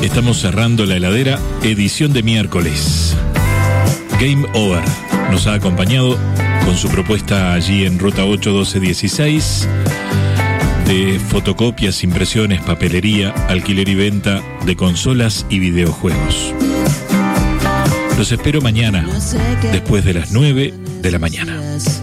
Estamos cerrando la heladera, edición de miércoles. Game Over nos ha acompañado con su propuesta allí en Ruta 8 1216 de fotocopias, impresiones, papelería, alquiler y venta de consolas y videojuegos. Los espero mañana, después de las 9 de la mañana.